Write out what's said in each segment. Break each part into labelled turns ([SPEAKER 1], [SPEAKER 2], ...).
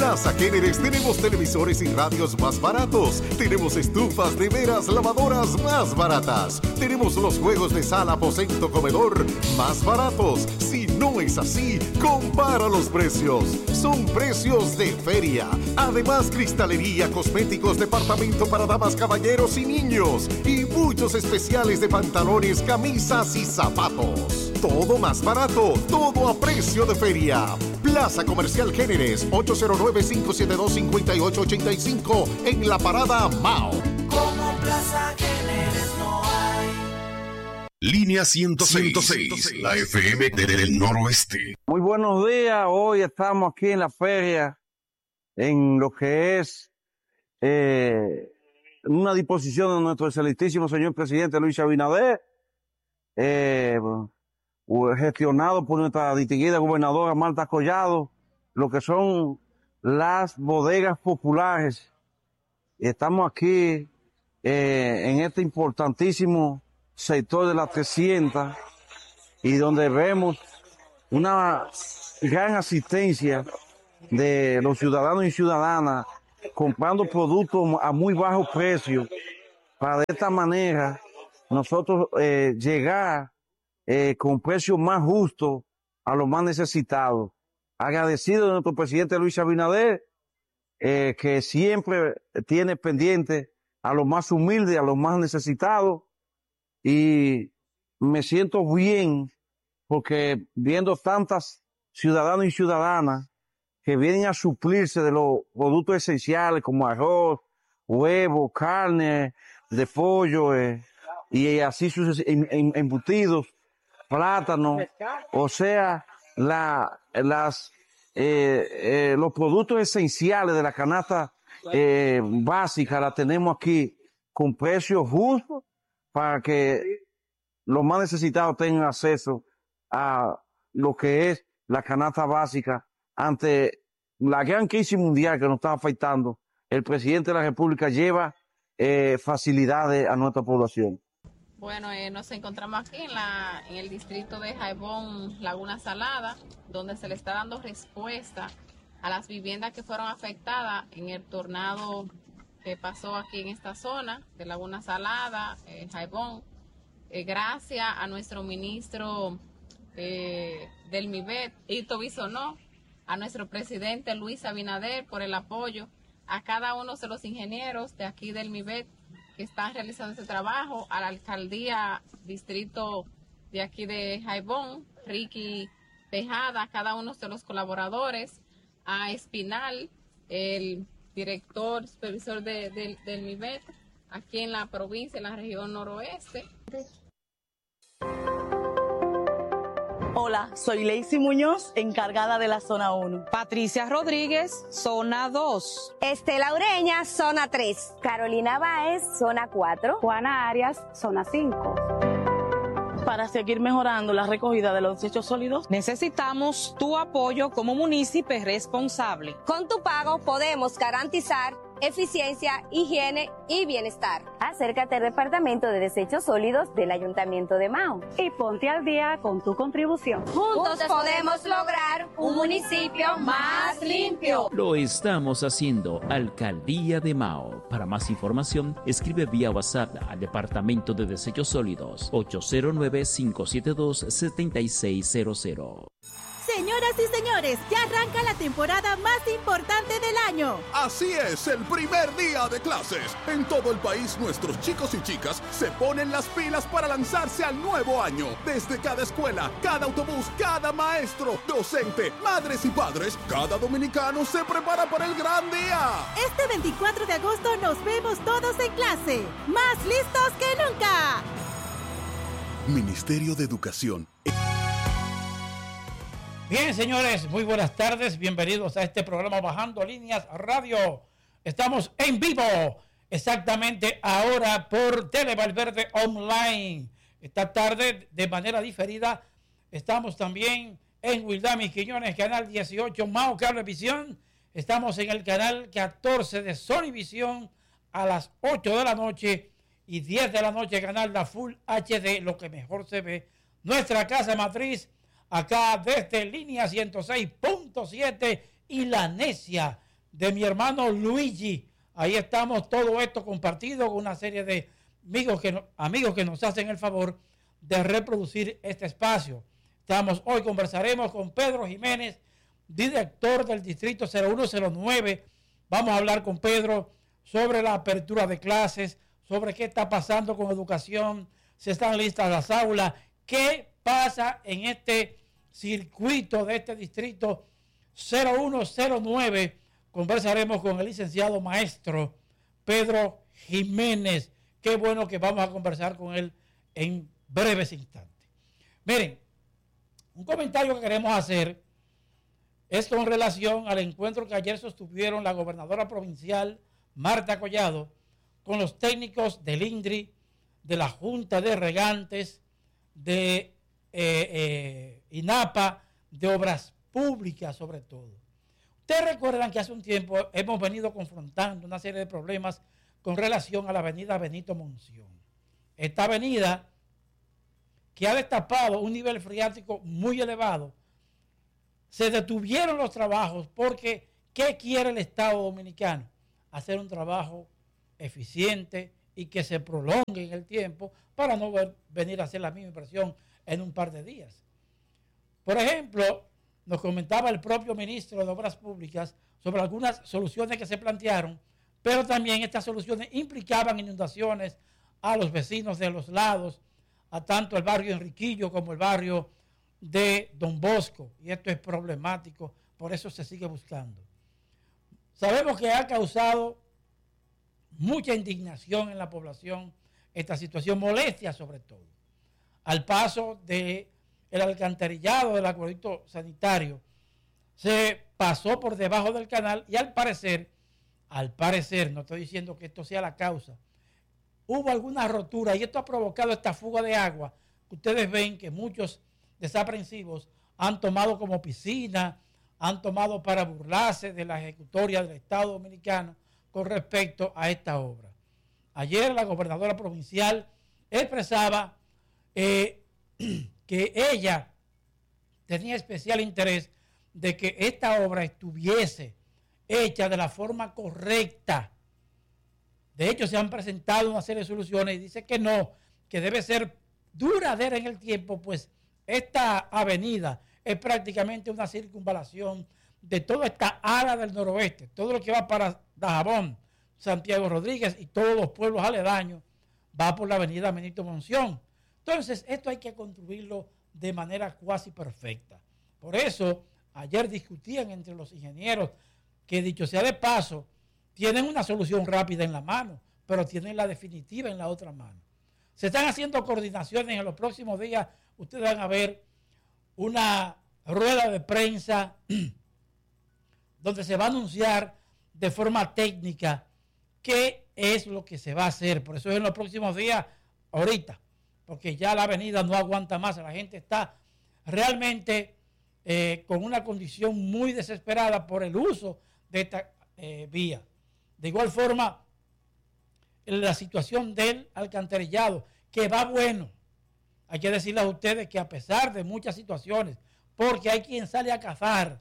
[SPEAKER 1] Plaza Géneres tenemos televisores y radios más baratos. Tenemos estufas, neveras, lavadoras más baratas. Tenemos los juegos de sala, aposento, comedor más baratos. Si no es así, compara los precios. Son precios de feria. Además, cristalería, cosméticos, departamento para damas, caballeros y niños. Y muchos especiales de pantalones, camisas y zapatos. Todo más barato, todo a precio de feria. Plaza Comercial Géneres, 809-572-5885 en la parada Mao.
[SPEAKER 2] Como Plaza Géneres no hay.
[SPEAKER 1] Línea 106, la FM del Noroeste.
[SPEAKER 3] Muy buenos días, hoy estamos aquí en la feria, en lo que es una disposición de nuestro excelentísimo señor presidente Luis Abinader, gestionado por nuestra distinguida gobernadora Marta Collado, lo que son las bodegas populares. Estamos aquí en este importantísimo sector de las 300 y donde vemos una gran asistencia de los ciudadanos y ciudadanas comprando productos a muy bajo precio para de esta manera nosotros llegar con precios más justos a los más necesitados. Agradecido de nuestro presidente Luis Abinader, que siempre tiene pendiente a los más humildes, a los más necesitados, y me siento bien porque viendo tantas ciudadanos y ciudadanas que vienen a suplirse de los productos esenciales como arroz, huevo, carne de pollo, y así sus embutidos, plátano, o sea, los productos esenciales de la canasta básica la tenemos aquí con precios justos para que los más necesitados tengan acceso a lo que es la canasta básica ante la gran crisis mundial que nos está afectando. El presidente de la República lleva facilidades a nuestra población.
[SPEAKER 4] Bueno, nos encontramos aquí en el distrito de Jaibón, Laguna Salada, donde se le está dando respuesta a las viviendas que fueron afectadas en el tornado que pasó aquí en esta zona de Laguna Salada, Jaibón. Gracias a nuestro ministro del MIBET, Ito Bisonó, a nuestro presidente Luis Abinader por el apoyo, a cada uno de los ingenieros de aquí del MIBET que están realizando este trabajo, a la alcaldía distrito de aquí de Jaibón, Ricky Tejada, a cada uno de los colaboradores, a Espinal, el director, supervisor del MIBET, aquí en la provincia, en la región noroeste.
[SPEAKER 5] Hola, soy Lacey Muñoz, encargada de la zona 1.
[SPEAKER 6] Patricia Rodríguez, zona 2.
[SPEAKER 7] Estela Ureña, zona 3.
[SPEAKER 8] Carolina Báez, zona 4.
[SPEAKER 9] Juana Arias, zona 5.
[SPEAKER 5] Para seguir mejorando la recogida de los desechos sólidos,
[SPEAKER 6] necesitamos tu apoyo como municipio responsable.
[SPEAKER 7] Con tu pago podemos garantizar eficiencia, higiene y bienestar.
[SPEAKER 8] Acércate al Departamento de Desechos Sólidos del Ayuntamiento de Mao
[SPEAKER 9] y ponte al día con tu contribución.
[SPEAKER 7] Juntos podemos lograr un municipio más limpio.
[SPEAKER 10] Lo estamos haciendo, Alcaldía de Mao. Para más información, escribe vía WhatsApp al Departamento de Desechos Sólidos 809-572-7600.
[SPEAKER 11] Señoras y señores, ya arranca la temporada más importante del año.
[SPEAKER 12] Así es, el primer día de clases. En todo el país, nuestros chicos y chicas se ponen las pilas para lanzarse al nuevo año. Desde cada escuela, cada autobús, cada maestro, docente, madres y padres, cada dominicano se prepara para el gran día.
[SPEAKER 11] Este 24 de agosto nos vemos todos en clase, más listos que nunca.
[SPEAKER 12] Ministerio de Educación.
[SPEAKER 13] Bien, señores, muy buenas tardes. Bienvenidos a este programa Bajando Líneas Radio. Estamos en vivo, exactamente ahora por Tele Valverde Online. Esta tarde, de manera diferida, estamos también en Wildami Quiñones, canal 18, Mao Cablevisión. Estamos en el canal 14 de Sonivisión a las 8 de la noche y 10 de la noche, canal La Full HD, lo que mejor se ve. Nuestra casa matriz, acá desde línea 106.7 y La Necia de mi hermano Luigi. Ahí estamos todo esto compartido con una serie de amigos que nos hacen el favor de reproducir este espacio. Hoy conversaremos con Pedro Jiménez, director del Distrito 0109. Vamos a hablar con Pedro sobre la apertura de clases, sobre qué está pasando con educación, si están listas las aulas, qué pasa en este circuito de este Distrito 0109. Conversaremos con el licenciado maestro Pedro Jiménez. Qué bueno que vamos a conversar con él en breves instantes. Miren, un comentario que queremos hacer es con relación al encuentro que ayer sostuvieron la gobernadora provincial Marta Collado con los técnicos del INDRI, de la Junta de Regantes, de INAPA, de Obras Públicas sobre todo. Ustedes recuerdan que hace un tiempo hemos venido confrontando una serie de problemas con relación a la avenida Benito Monción. Esta avenida que ha destapado un nivel freático muy elevado, se detuvieron los trabajos porque ¿qué quiere el Estado Dominicano? Hacer un trabajo eficiente y que se prolongue en el tiempo para no venir a hacer la misma inversión en un par de días. Por ejemplo, nos comentaba el propio ministro de Obras Públicas sobre algunas soluciones que se plantearon, pero también estas soluciones implicaban inundaciones a los vecinos de los lados, a tanto el barrio Enriquillo como el barrio de Don Bosco, y esto es problemático, por eso se sigue buscando. Sabemos que ha causado mucha indignación en la población esta situación, molestia sobre todo, al paso del alcantarillado del acueducto sanitario, se pasó por debajo del canal y al parecer, no estoy diciendo que esto sea la causa, hubo alguna rotura y esto ha provocado esta fuga de agua que ustedes ven que muchos desaprensivos han tomado como piscina, han tomado para burlarse de la ejecutoria del Estado Dominicano con respecto a esta obra. Ayer la gobernadora provincial expresaba que ella tenía especial interés de que esta obra estuviese hecha de la forma correcta. De hecho, se han presentado una serie de soluciones y dice que no, que debe ser duradera en el tiempo, pues esta avenida es prácticamente una circunvalación de toda esta área del noroeste, todo lo que va para Dajabón, Santiago Rodríguez y todos los pueblos aledaños, va por la avenida Benito Monción. Entonces, esto hay que construirlo de manera cuasi perfecta. Por eso, ayer discutían entre los ingenieros que, dicho sea de paso, tienen una solución rápida en la mano, pero tienen la definitiva en la otra mano. Se están haciendo coordinaciones en los próximos días. Ustedes van a ver una rueda de prensa donde se va a anunciar de forma técnica qué es lo que se va a hacer. Por eso es en los próximos días, ahorita, porque ya la avenida no aguanta más. La gente está realmente con una condición muy desesperada por el uso de esta vía. De igual forma, la situación del alcantarillado, que va bueno. Hay que decirles a ustedes que a pesar de muchas situaciones, porque hay quien sale a cazar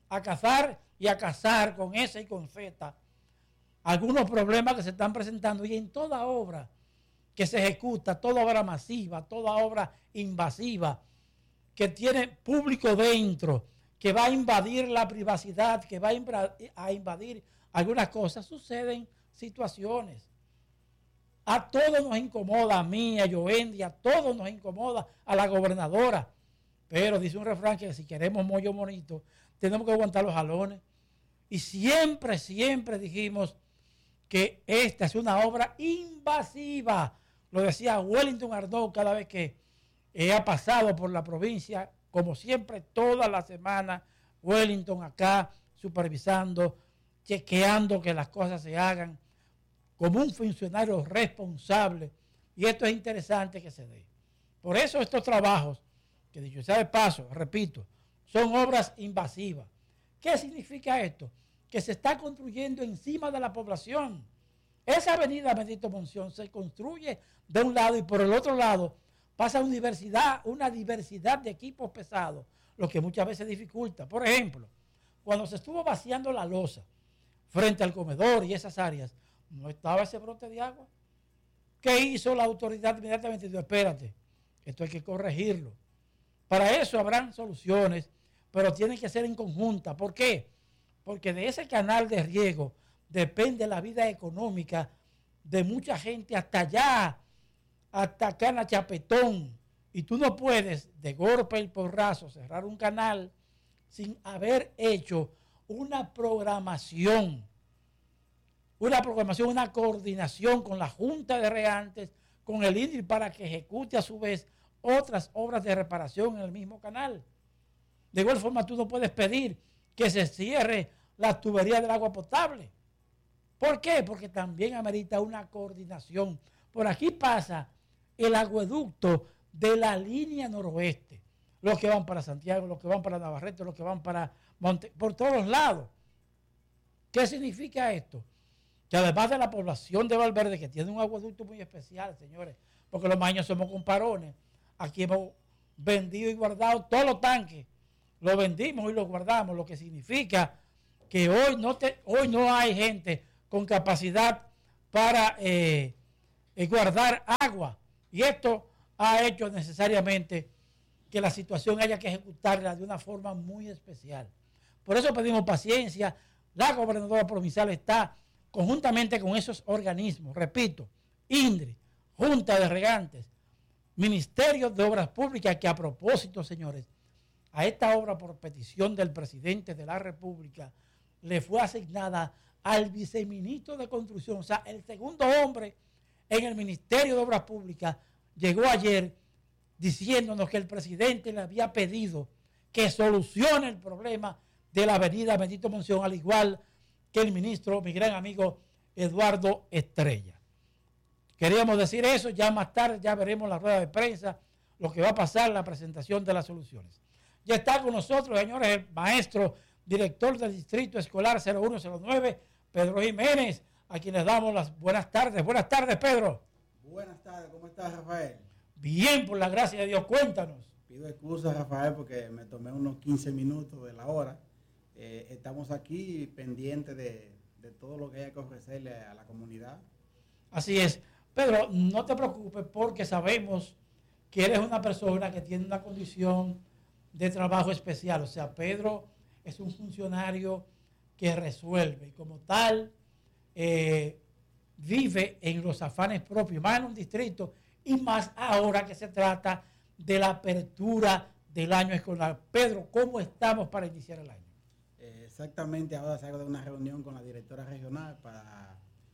[SPEAKER 13] y a cazar con S y con Z, algunos problemas que se están presentando, y en toda obra que se ejecuta, toda obra masiva, toda obra invasiva, que tiene público dentro, que va a invadir la privacidad, que va a invadir algunas cosas, suceden situaciones. A todos nos incomoda, a mí, a Jovendi, a todos nos incomoda, a la gobernadora. Pero dice un refrán que si queremos mollo bonito, tenemos que aguantar los jalones. Y siempre, siempre dijimos que esta es una obra invasiva. Lo decía Wellington Arnaud cada vez que ha pasado por la provincia, como siempre, toda la semana, Wellington acá supervisando, chequeando que las cosas se hagan como un funcionario responsable. Y esto es interesante que se dé. Por eso estos trabajos, que dicho sea de paso, repito, son obras invasivas. ¿Qué significa esto? Que se está construyendo encima de la población. Esa avenida Benito Monción se construye de un lado y por el otro lado pasa una diversidad de equipos pesados, lo que muchas veces dificulta. Por ejemplo, cuando se estuvo vaciando la losa, frente al comedor y esas áreas, no estaba ese brote de agua. ¿Qué hizo la autoridad? Inmediatamente dijo, espérate, esto hay que corregirlo. Para eso habrán soluciones, pero tienen que ser en conjunta. ¿Por qué? Porque de ese canal de riego depende la vida económica de mucha gente hasta allá, hasta Cana Chapetón. Y tú no puedes de golpe y porrazo cerrar un canal sin haber hecho una programación, una coordinación con la Junta de Regantes, con el INDRI, para que ejecute a su vez otras obras de reparación en el mismo canal. De igual forma, tú no puedes pedir que se cierre la tubería del agua potable. ¿Por qué? Porque también amerita una coordinación. Por aquí pasa el acueducto de la línea noroeste. Los que van para Santiago, los que van para Navarrete, los que van para Monte, por todos lados. ¿Qué significa esto? Que además de la población de Valverde, que tiene un acueducto muy especial, señores, porque los maños somos comparones, aquí hemos vendido y guardado todos los tanques, los vendimos y los guardamos, lo que significa que hoy no hay gente con capacidad para guardar agua, y esto ha hecho necesariamente que la situación haya que ejecutarla de una forma muy especial. Por eso pedimos paciencia. La gobernadora provincial está conjuntamente con esos organismos, repito, INDRI, Junta de Regantes, Ministerio de Obras Públicas, que a propósito, señores, a esta obra por petición del presidente de la República le fue asignada al viceministro de Construcción, o sea, el segundo hombre en el Ministerio de Obras Públicas, llegó ayer diciéndonos que el presidente le había pedido que solucione el problema de la avenida Benito Monción, al igual que el ministro, mi gran amigo Eduardo Estrella. Queríamos decir eso, ya más tarde ya veremos la rueda de prensa, lo que va a pasar, la presentación de las soluciones. Ya está con nosotros, señores, el maestro director del Distrito Escolar 0109, Pedro Jiménez, a quien les damos las buenas tardes. Buenas tardes, Pedro.
[SPEAKER 14] Buenas tardes, ¿cómo estás, Rafael?
[SPEAKER 13] Bien, por la gracia de Dios, cuéntanos.
[SPEAKER 14] Pido excusas, Rafael, porque me tomé unos 15 minutos de la hora. Estamos aquí pendientes de todo lo que haya que ofrecerle a la comunidad.
[SPEAKER 13] Así es. Pedro, no te preocupes porque sabemos que eres una persona que tiene una condición de trabajo especial. O sea, Pedro es un funcionario que resuelve y como tal vive en los afanes propios, más en un distrito y más ahora que se trata de la apertura del año escolar. Pedro, ¿cómo estamos para iniciar el año?
[SPEAKER 14] Exactamente, ahora salgo de una reunión con la directora regional para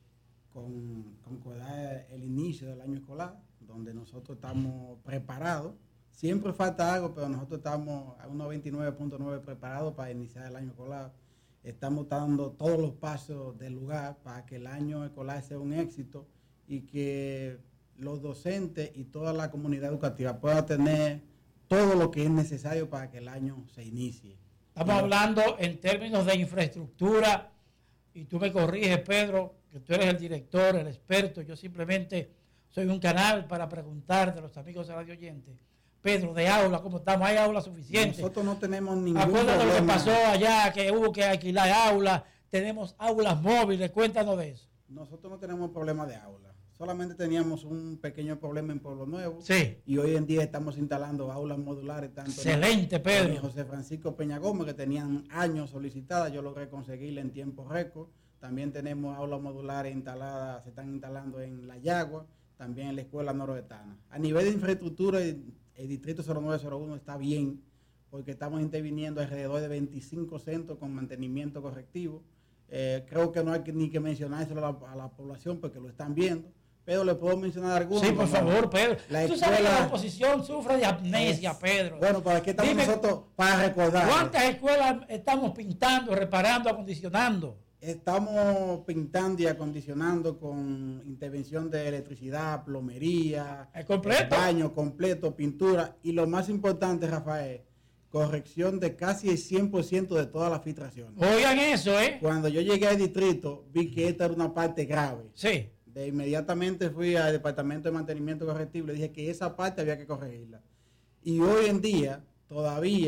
[SPEAKER 14] concordar el inicio del año escolar, donde nosotros estamos preparados. Siempre falta algo, pero nosotros estamos a un 99.9 preparados para iniciar el año escolar. Estamos dando todos los pasos del lugar para que el año escolar sea un éxito y que los docentes y toda la comunidad educativa pueda tener todo lo que es necesario para que el año se inicie.
[SPEAKER 13] Estamos hablando en términos de infraestructura, y tú me corriges, Pedro, que tú eres el director, el experto, yo simplemente soy un canal para preguntar de los amigos de Radio Oyente. Pedro, de aula, ¿cómo estamos? ¿Hay aula suficiente?
[SPEAKER 14] Nosotros no tenemos ningún
[SPEAKER 13] problema. Acuérdate lo que pasó allá, que hubo que alquilar aulas, tenemos aulas móviles, cuéntanos de eso.
[SPEAKER 14] Nosotros no tenemos problema de aula, solamente teníamos un pequeño problema en Pueblo Nuevo.
[SPEAKER 13] Sí.
[SPEAKER 14] Y hoy en día estamos instalando aulas modulares. Tanto
[SPEAKER 13] excelente, Pedro.
[SPEAKER 14] José Francisco Peña Gómez, que tenían años solicitadas, yo logré conseguirla en tiempo récord. También tenemos aulas modulares instaladas, se están instalando en La Yagua, también en la Escuela Noroestana. A nivel de infraestructura, el Distrito 0901 está bien, porque estamos interviniendo alrededor de 25 centros con mantenimiento correctivo. Creo que no hay ni que mencionárselo a la población porque lo están viendo, pero le puedo mencionar algunos.
[SPEAKER 13] Sí, por favor, Pedro. Tú sabes que la oposición sufre de amnesia, Pedro.
[SPEAKER 14] Bueno, ¿para qué estamos nosotros? Para recordar.
[SPEAKER 13] ¿Cuántas escuelas estamos pintando, reparando, acondicionando?
[SPEAKER 14] Estamos pintando y acondicionando con intervención de electricidad, plomería, baño completo, pintura y lo más importante, Rafael, corrección de casi el 100% de todas las filtraciones.
[SPEAKER 13] Oigan eso, ¿eh?
[SPEAKER 14] Cuando yo llegué al distrito vi que esta era una parte grave.
[SPEAKER 13] Sí.
[SPEAKER 14] De inmediatamente fui al departamento de mantenimiento correctivo y le dije que esa parte había que corregirla. Y hoy en día todavía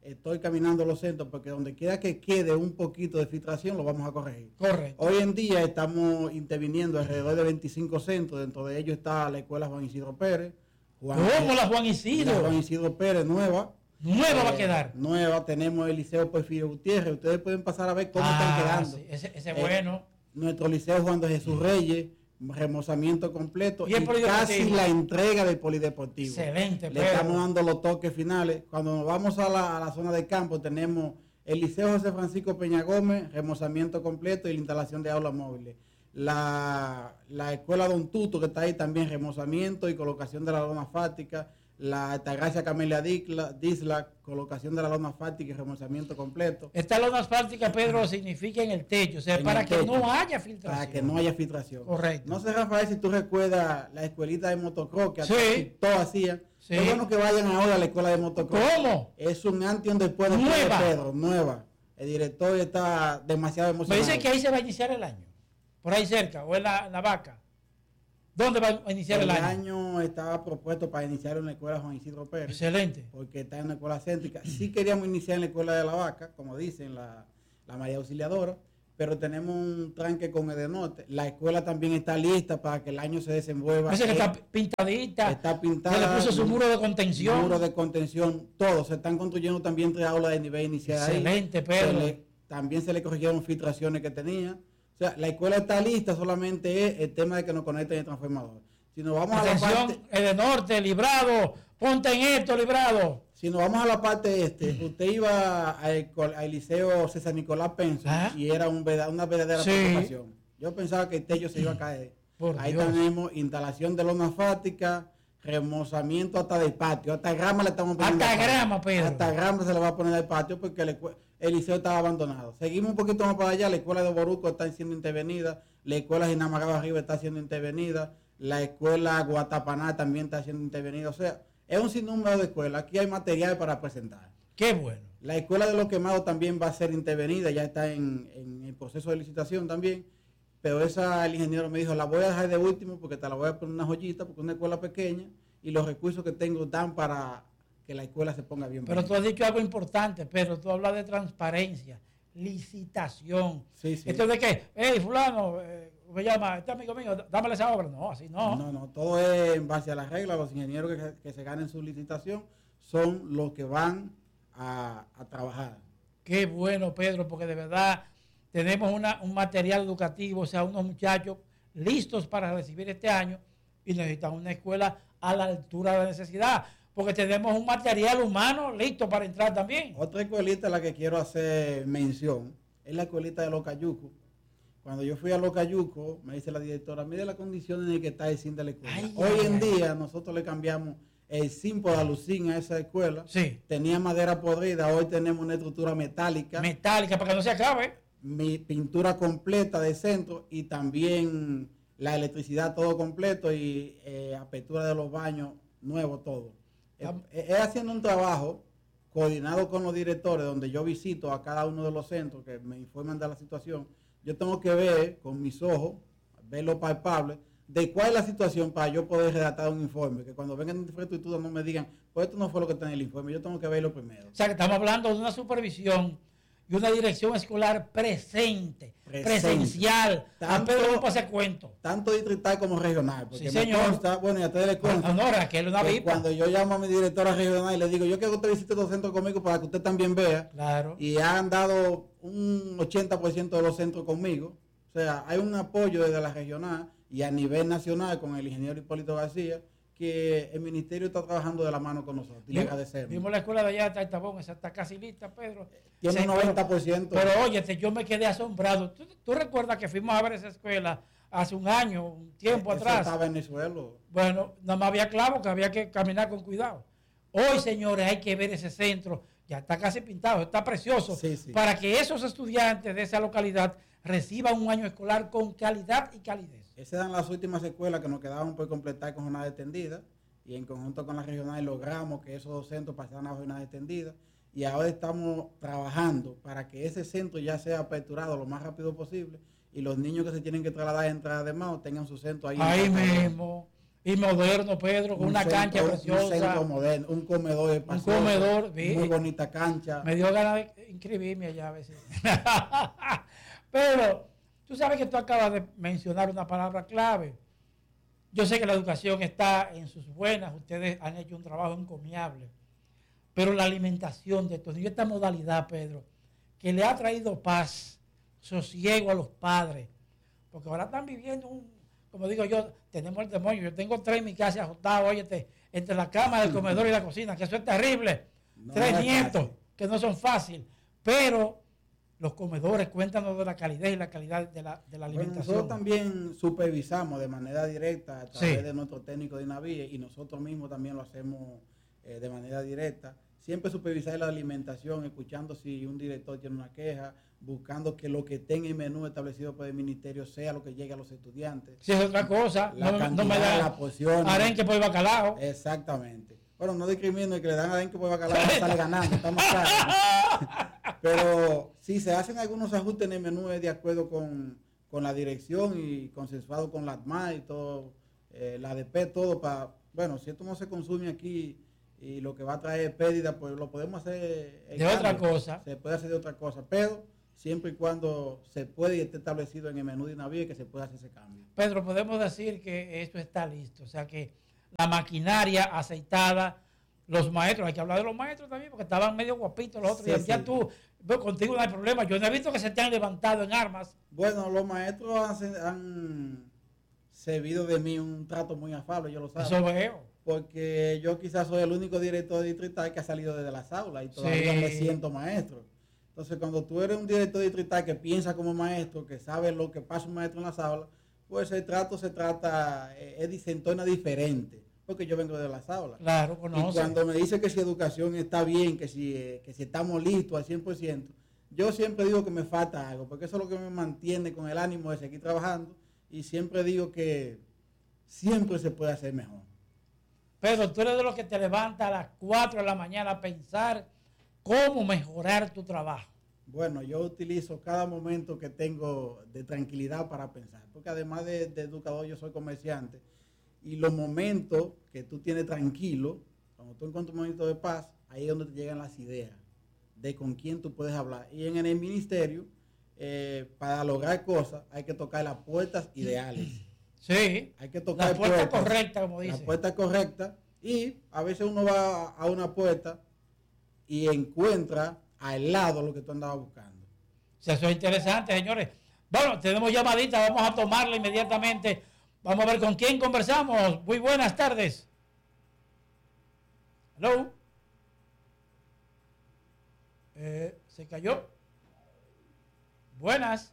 [SPEAKER 14] estoy caminando los centros porque donde quiera que quede un poquito de filtración lo vamos a corregir.
[SPEAKER 13] Correcto.
[SPEAKER 14] Hoy en día estamos interviniendo alrededor de 25 centros, dentro de ellos está la escuela Juan Isidro Pérez.
[SPEAKER 13] ¿Cómo la Juan Isidro?
[SPEAKER 14] La Juan Isidro Pérez, nueva.
[SPEAKER 13] Nueva va a quedar.
[SPEAKER 14] Nueva, tenemos el Liceo Porfirio Gutiérrez, ustedes pueden pasar a ver cómo están quedando.
[SPEAKER 13] Sí, ese es bueno.
[SPEAKER 14] Nuestro Liceo Juan de Jesús Reyes, remozamiento completo
[SPEAKER 13] y
[SPEAKER 14] casi la entrega del polideportivo.
[SPEAKER 13] Excelente.
[SPEAKER 14] Le estamos dando los toques finales. Cuando nos vamos a la zona de campo tenemos el Liceo José Francisco Peña Gómez, remozamiento completo y la instalación de aulas móviles. La escuela Don Tuto que está ahí también, remozamiento y colocación de la lona asfáltica. La Altagracia Camelia Disla, colocación de la lona asfáltica y remozamiento completo.
[SPEAKER 13] Esta lona asfáltica, Pedro, significa en el techo, o sea, para que no haya filtración.
[SPEAKER 14] Para que no haya filtración.
[SPEAKER 13] Correcto.
[SPEAKER 14] No sé, Rafael, si tú recuerdas la escuelita de motocross que todos hacían.
[SPEAKER 13] Sí.
[SPEAKER 14] Es bueno que vayan ahora a la escuela de motocross.
[SPEAKER 13] ¿Cómo?
[SPEAKER 14] Es un antes y un después de Pedro, nueva. El director está demasiado emocionado.
[SPEAKER 13] Me dicen que ahí se va a iniciar el año, por ahí cerca, o en la Vaca. ¿Dónde va a iniciar el año?
[SPEAKER 14] El año estaba propuesto para iniciar en la escuela Juan Isidro Pérez.
[SPEAKER 13] Excelente.
[SPEAKER 14] Porque está en una escuela céntrica. Sí queríamos iniciar en la escuela de la Vaca, como dicen, la María Auxiliadora, pero tenemos un tranque con Edenorte. La escuela también está lista para que el año se desenvuelva.
[SPEAKER 13] Parece que está pintadita.
[SPEAKER 14] Está pintada.
[SPEAKER 13] Se le puso su muro de contención.
[SPEAKER 14] Muro de contención, todo. Se están construyendo también 3 aulas de nivel inicial.
[SPEAKER 13] Excelente, Pedro.
[SPEAKER 14] También se le corrigieron filtraciones que tenía. O sea, la escuela está lista, solamente es el tema de que nos conecten el transformador. Si nos vamos
[SPEAKER 13] Atención,
[SPEAKER 14] a la parte...
[SPEAKER 13] Edenorte, Librado, ponte en esto, Librado.
[SPEAKER 14] Si nos vamos a la parte usted iba al Liceo César Nicolás Penso y era una verdadera preocupación. Yo pensaba que el techo se iba a caer. Ahí tenemos instalación de lona asfáltica, remozamiento hasta del patio, hasta grama le estamos poniendo.
[SPEAKER 13] Hasta grama, Pedro.
[SPEAKER 14] Hasta grama se le va a poner al patio porque el liceo estaba abandonado. Seguimos un poquito más para allá, la escuela de Boruco está siendo intervenida, la escuela Ginamagaba Arriba está siendo intervenida, la escuela Guatapaná también está siendo intervenida. O sea, es un sinnúmero de escuelas. Aquí hay material para presentar.
[SPEAKER 13] Qué bueno.
[SPEAKER 14] La escuela de Los Quemados también va a ser intervenida, ya está en el proceso de licitación también. Pero el ingeniero me dijo, la voy a dejar de último porque te la voy a poner una joyita, porque es una escuela pequeña y los recursos que tengo dan para que la escuela se ponga bien.
[SPEAKER 13] Pero tú has dicho algo importante, Pedro, tú hablas de transparencia, licitación.
[SPEAKER 14] Sí, sí.
[SPEAKER 13] Esto es de que, hey, fulano, me llama, este amigo mío, dámele esa obra. No, así no.
[SPEAKER 14] No, todo es en base a las reglas. Los ingenieros que se ganen su licitación son los que van a trabajar.
[SPEAKER 13] Qué bueno, Pedro, porque de verdad tenemos un material educativo, o sea, unos muchachos listos para recibir este año y necesitamos una escuela a la altura de la necesidad, porque tenemos un material humano listo para entrar también.
[SPEAKER 14] Otra escuelita a la que quiero hacer mención es la escuelita de Los Cayucos. Cuando yo fui a Los Cayucos, me dice la directora, mire las condiciones en que está el zinc de la escuela. Hoy en día nosotros le cambiamos el zinc por alucín a esa escuela.
[SPEAKER 13] Sí.
[SPEAKER 14] Tenía madera podrida, hoy tenemos una estructura metálica.
[SPEAKER 13] Metálica, para que no se acabe.
[SPEAKER 14] Mi pintura completa de centro y también la electricidad todo completo y apertura de los baños nuevo todo. Es haciendo un trabajo coordinado con los directores donde yo visito a cada uno de los centros que me informan de la situación. Yo tengo que ver con mis ojos, ver lo palpable, de cuál es la situación para yo poder redactar un informe. Que cuando vengan de infraestructura no me digan, pues esto no fue lo que está en el informe, yo tengo que verlo primero.
[SPEAKER 13] O sea, que estamos hablando de una supervisión y una dirección escolar presencial.
[SPEAKER 14] Tanto,
[SPEAKER 13] Pedro no pase cuento.
[SPEAKER 14] Tanto distrital como regional. Porque
[SPEAKER 13] sí, señor.
[SPEAKER 14] Me consta, bueno, y a ustedes les consta.
[SPEAKER 13] Honora, que él es una vipa.
[SPEAKER 14] Cuando yo llamo a mi directora regional y le digo, yo quiero que usted visite los centros conmigo para que usted también vea.
[SPEAKER 13] Claro.
[SPEAKER 14] Y han dado un 80% de los centros conmigo. O sea, hay un apoyo desde la regional y a nivel nacional con el ingeniero Hipólito García, que el ministerio está trabajando de la mano con nosotros. Y le agradecemos.
[SPEAKER 13] Vimos la escuela de allá de Tabón, esa está casi lista, Pedro.
[SPEAKER 14] Tiene un 90%.
[SPEAKER 13] Pero oye, yo me quedé asombrado. ¿Tú recuerdas que fuimos a ver esa escuela hace un año, un tiempo atrás?
[SPEAKER 14] Estaba en el suelo.
[SPEAKER 13] Bueno, nada más había clavos que había que caminar con cuidado. Hoy, señores, hay que ver ese centro. Ya está casi pintado, está precioso.
[SPEAKER 14] Sí, sí.
[SPEAKER 13] Para que esos estudiantes de esa localidad reciban un año escolar con calidad y calidez.
[SPEAKER 14] Esas eran las últimas escuelas que nos quedaban por completar con jornada extendida y en conjunto con la regional logramos que esos dos centros pasaran a jornada extendida y ahora estamos trabajando para que ese centro ya sea aperturado lo más rápido posible y los niños que se tienen que trasladar a entrada de Mao tengan su centro ahí.
[SPEAKER 13] Ahí mismo. Y moderno, Pedro, con una cancha preciosa.
[SPEAKER 14] Un centro moderno, un comedor espacioso.
[SPEAKER 13] Un comedor,
[SPEAKER 14] muy bonita cancha.
[SPEAKER 13] Me dio ganas de inscribirme allá a veces. Pero tú sabes que tú acabas de mencionar una palabra clave. Yo sé que la educación está en sus buenas, ustedes han hecho un trabajo encomiable, pero la alimentación de estos niños, esta modalidad, Pedro, que le ha traído paz, sosiego a los padres, porque ahora están viviendo como digo yo, tenemos el demonio. Yo tengo 3 en mi casa ajustados, oye, entre la cama, el comedor y la cocina, que eso es terrible. 3 nietos, que no son fáciles. Pero los comedores, cuéntanos de la calidad y la calidad de la alimentación.
[SPEAKER 14] Nosotros también supervisamos de manera directa a través de nuestro técnico de INAVIE, y nosotros mismos también lo hacemos de manera directa. Siempre supervisar la alimentación, escuchando si un director tiene una queja, buscando que lo que tenga en menú establecido por el ministerio sea lo que llegue a los estudiantes.
[SPEAKER 13] Si es otra cosa, no me da
[SPEAKER 14] la porción.
[SPEAKER 13] Arenque por bacalao.
[SPEAKER 14] Exactamente. Bueno, no discrimino, el que le dan arenque por bacalao sale ganando, estamos claros. Pero si se hacen algunos ajustes en el menú es de acuerdo con la dirección y consensuado con la ATMA y todo, la ADP, todo para, bueno, si esto no se consume aquí y lo que va a traer pérdida, pues lo podemos hacer
[SPEAKER 13] de otra cosa.
[SPEAKER 14] Se puede hacer de otra cosa, pero siempre y cuando se puede y esté establecido en el menú de INAVIE que se puede hacer ese cambio.
[SPEAKER 13] Pedro, podemos decir que esto está listo, o sea que la maquinaria aceitada, los maestros, hay que hablar de los maestros también, porque estaban medio guapitos los otros días. Ya tú, contigo no hay problema, yo no he visto que se te han levantado en armas.
[SPEAKER 14] Bueno, los maestros han servido de mí un trato muy afable, yo lo sé.
[SPEAKER 13] Eso veo.
[SPEAKER 14] Porque yo quizás soy el único director distrital que ha salido desde las aulas y todavía me siento maestro. Entonces, cuando tú eres un director distrital que piensa como maestro, que sabe lo que pasa un maestro en las aulas, pues el trato se trata, es disentona diferente, porque yo vengo de las aulas.
[SPEAKER 13] Claro, conoce.
[SPEAKER 14] Y cuando me dice que si educación está bien, que si estamos listos al 100%, yo siempre digo que me falta algo, porque eso es lo que me mantiene con el ánimo de seguir trabajando, y siempre digo que siempre se puede hacer mejor.
[SPEAKER 13] Pedro, tú eres de los que te levantas a las 4 de la mañana a pensar cómo mejorar tu trabajo.
[SPEAKER 14] Bueno, yo utilizo cada momento que tengo de tranquilidad para pensar, porque además de educador yo soy comerciante, y los momentos que tú tienes tranquilo, cuando tú encuentras un momento de paz, ahí es donde te llegan las ideas de con quién tú puedes hablar. Y en el ministerio, para lograr cosas, hay que tocar las puertas ideales.
[SPEAKER 13] Sí,
[SPEAKER 14] hay que tocar
[SPEAKER 13] la puerta correcta, como dice.
[SPEAKER 14] La puerta correcta, y a veces uno va a una puerta y encuentra al lado lo que tú andabas buscando.
[SPEAKER 13] O sea, eso es interesante, señores. Bueno, tenemos llamadita, vamos a tomarla inmediatamente. Vamos a ver con quién conversamos. Muy buenas tardes. Hello. ¿Se cayó? Buenas.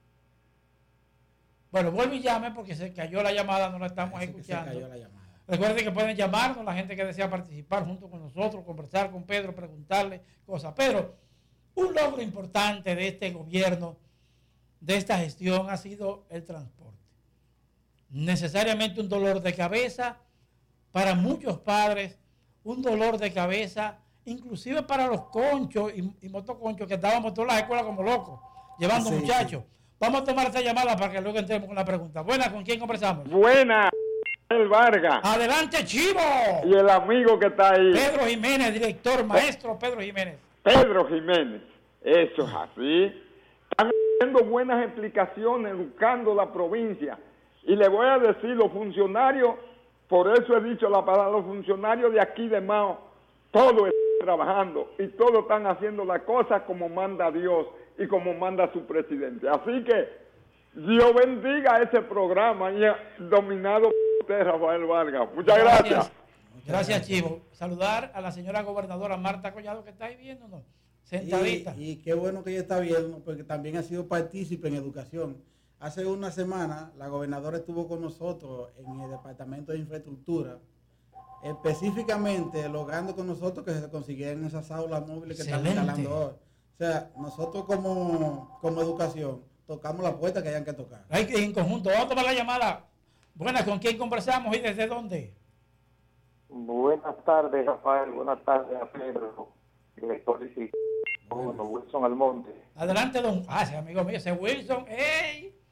[SPEAKER 13] Bueno, vuelve y llame porque se cayó la llamada, no la estamos escuchando.
[SPEAKER 14] Se cayó la llamada.
[SPEAKER 13] Recuerden que pueden llamarnos, la gente que desea participar junto con nosotros, conversar con Pedro, preguntarle cosas. Pero un logro importante de este gobierno, de esta gestión, ha sido el transporte. Necesariamente un dolor de cabeza para muchos padres, un dolor de cabeza, inclusive para los conchos y motoconchos que estábamos todas las escuelas como locos, llevando muchachos. Vamos a tomar esta llamada para que luego entremos con la pregunta. Buenas, ¿con quién conversamos?
[SPEAKER 15] Buenas, el Vargas.
[SPEAKER 13] Adelante, Chivo.
[SPEAKER 15] Y el amigo que está ahí.
[SPEAKER 13] Pedro Jiménez, director, maestro Pedro Jiménez.
[SPEAKER 15] Pedro Jiménez, eso es así. Están haciendo buenas explicaciones, educando la provincia. Y le voy a decir, los funcionarios, por eso he dicho la palabra, los funcionarios de aquí de Mao, todos están trabajando y todos están haciendo las cosas como manda Dios y como manda su presidente. Así que Dios bendiga ese programa y dominado por usted, Rafael Vargas. Muchas gracias.
[SPEAKER 13] Gracias, Chivo. Saludar a la señora gobernadora Marta Collado, que está ahí viéndonos, sentadita.
[SPEAKER 14] Y qué bueno que ella está viendo, porque también ha sido partícipe en educación. Hace una semana la gobernadora estuvo con nosotros en el Departamento de Infraestructura, específicamente logrando con nosotros que se consiguieran esas aulas móviles que estamos instalando hoy. O sea, nosotros como educación tocamos la puerta que hayan que tocar.
[SPEAKER 13] Hay que ir en conjunto. Vamos a tomar la llamada. Buenas, ¿con quién conversamos y desde dónde?
[SPEAKER 16] Buenas tardes, Rafael. Buenas tardes a Pedro, director de Wilson Almonte.
[SPEAKER 13] Adelante, don. Ese amigo mío, ese Wilson. ¡Ey!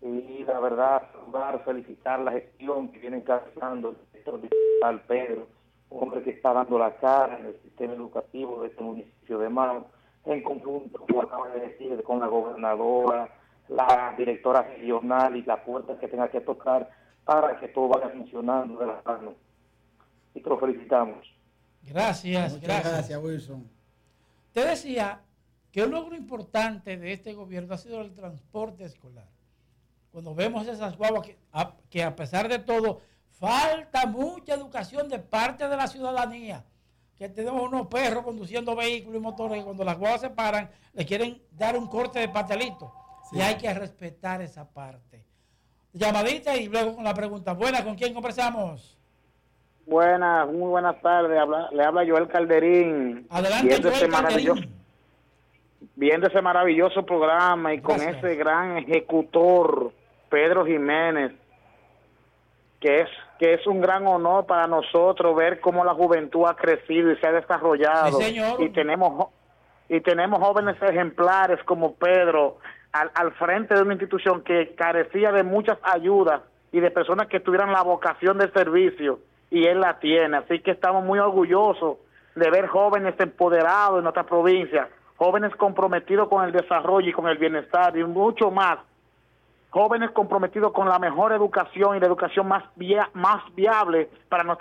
[SPEAKER 16] Y la verdad, felicitar la gestión que viene encabezando el sector digital Pedro, un hombre que está dando la cara en el sistema educativo de este municipio de Mao, en conjunto, como acaba de decir, con la gobernadora, la directora regional y la puerta que tenga que tocar para que todo vaya funcionando de la mano. Y te lo felicitamos.
[SPEAKER 13] Gracias,
[SPEAKER 14] Muchas gracias, Wilson.
[SPEAKER 13] Te decía que un logro importante de este gobierno ha sido el transporte escolar. Cuando vemos esas guaguas que a pesar de todo, falta mucha educación de parte de la ciudadanía. Que tenemos unos perros conduciendo vehículos y motores y cuando las guaguas se paran, le quieren dar un corte de pastelito. Sí. Y hay que respetar esa parte. Llamadita y luego con la pregunta. Buenas, ¿con quién conversamos?
[SPEAKER 17] Buenas, muy buenas tardes. Le habla Joel Calderín.
[SPEAKER 13] Adelante, Joel Calderín.
[SPEAKER 17] Viendo ese maravilloso programa y
[SPEAKER 13] Gracias.
[SPEAKER 17] Con ese gran ejecutor, Pedro Jiménez, que es un gran honor para nosotros ver cómo la juventud ha crecido y se ha desarrollado.
[SPEAKER 13] Sí, señor.
[SPEAKER 17] Y tenemos jóvenes ejemplares como Pedro al frente de una institución que carecía de muchas ayudas y de personas que tuvieran la vocación de servicio, y él la tiene. Así que estamos muy orgullosos de ver jóvenes empoderados en nuestra provincia, jóvenes comprometidos con el desarrollo y con el bienestar y mucho más, jóvenes comprometidos con la mejor educación y la educación más viable para nuestra